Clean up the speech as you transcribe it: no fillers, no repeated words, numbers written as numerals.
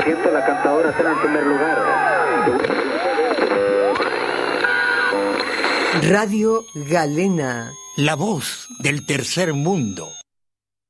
100%, la cantadora está en primer lugar. Radio Galena. La voz del tercer mundo.